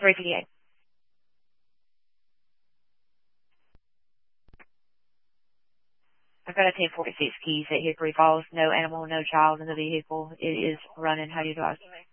358. I've got a 1046 Keys at Hickory Falls. No animal, no child in the vehicle. It is running. How do you advise?